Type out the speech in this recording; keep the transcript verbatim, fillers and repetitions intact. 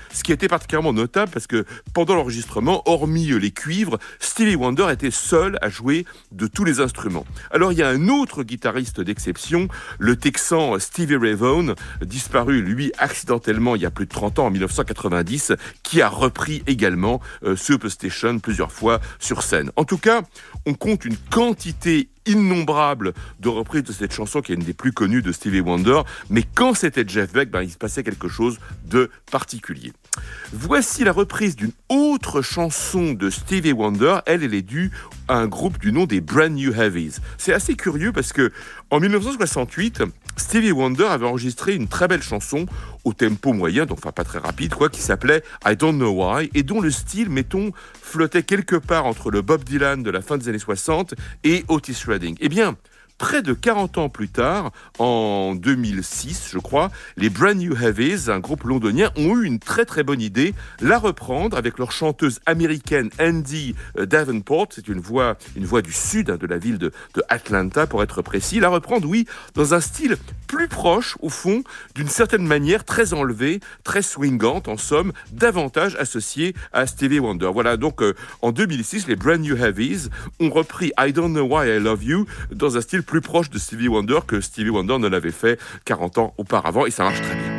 ce qui était particulièrement notable parce que pendant l'enregistrement, hormis les cuivres, Stevie Wonder était seul à jouer de tous les instruments. Alors il y a un autre guitariste d'exception, le Texan Stevie Ray Vaughan, disparu lui accidentellement il y a plus de trente ans, en dix-neuf cent quatre-vingt-dix, qui a repris également euh, Superstition plusieurs fois sur scène. En tout cas, on compte une quantité innombrable de reprises de cette chanson qui est une des plus connues de Stevie Wonder, mais quand c'était Jeff Beck, ben, il se passait quelque chose de particulier. Voici la reprise d'une autre chanson de Stevie Wonder. Elle, elle est due à un groupe du nom des Brand New Heavies. C'est assez curieux parce que en dix-neuf cent soixante-huit, Stevie Wonder avait enregistré une très belle chanson au tempo moyen, donc enfin pas très rapide, quoi, qui s'appelait I Don't Know Why, et dont le style, mettons, flottait quelque part entre le Bob Dylan de la fin des années soixante et Otis Redding. Eh bien, près de quarante ans plus tard, en deux mille six, je crois, les Brand New Heavies, un groupe londonien, ont eu une très très bonne idée, la reprendre avec leur chanteuse américaine Andy Davenport, c'est une voix, une voix du sud, hein, de la ville de, de Atlanta pour être précis, la reprendre, oui, dans un style plus proche, au fond, d'une certaine manière, très enlevée, très swingante, en somme, davantage associée à Stevie Wonder. Voilà, donc euh, en deux mille six, les Brand New Heavies ont repris I Don't Know Why I Love You dans un style plus proche de Stevie Wonder que Stevie Wonder ne l'avait fait quarante ans auparavant, et ça marche très bien.